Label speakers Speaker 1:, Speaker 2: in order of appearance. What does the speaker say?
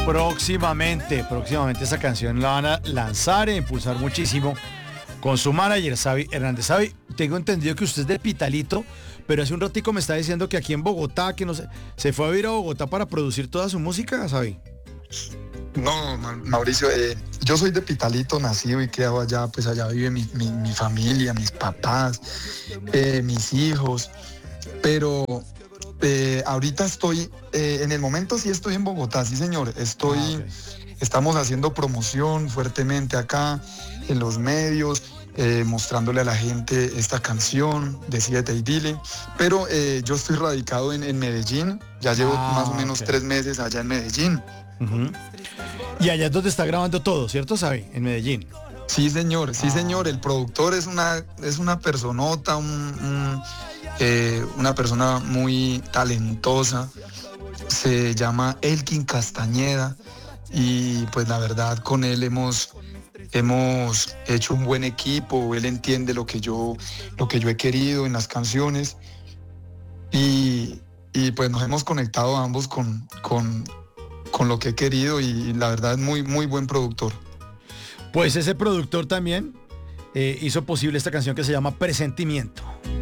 Speaker 1: Próximamente esa canción la van a lanzar e impulsar muchísimo con su manager, Xavi Hernández. Xavi, tengo entendido que usted es de Pitalito, pero hace un ratico me está diciendo que aquí en Bogotá, que no sé, se fue a vivir a Bogotá para producir toda su música, Xavi.
Speaker 2: No, Mauricio, yo soy de Pitalito, nacido y criado allá, pues allá vive mi familia, mis papás, mis hijos, pero ahorita estoy, en el momento sí estoy en Bogotá, sí señor,
Speaker 1: Okay.
Speaker 2: estamos haciendo promoción fuertemente acá en los medios, mostrándole a la gente esta canción, Decídete y Dile, pero yo estoy radicado en Medellín, ya llevo más o menos
Speaker 1: Ok.
Speaker 2: 3 meses allá en Medellín.
Speaker 1: Ujú. Y allá es donde está grabando todo, ¿cierto, Xavi? En Medellín.
Speaker 2: Sí señor, el productor es una personota, una persona muy talentosa, se llama Elkin Castañeda y pues la verdad con él hemos hecho un buen equipo, él entiende lo que yo he querido en las canciones y pues nos hemos conectado ambos con lo que he querido y la verdad es muy, muy buen productor.
Speaker 1: Pues ese productor también hizo posible esta canción que se llama Presentimiento.